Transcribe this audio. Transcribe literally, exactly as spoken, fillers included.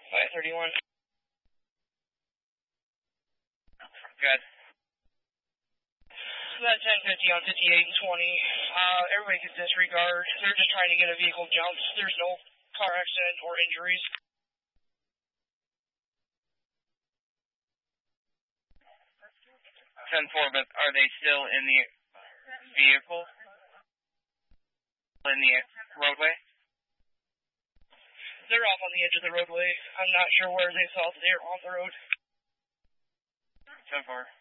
five thirty-one. Good. So that ten fifty on fifty-eight and twenty. Uh, everybody can disregard. They're just trying to get a vehicle jumped. There's no car accident or injuries. ten four, but are they still in the vehicle? In the roadway? They're off on the edge of the roadway. I'm not sure where they saw that they were on the road. ten four.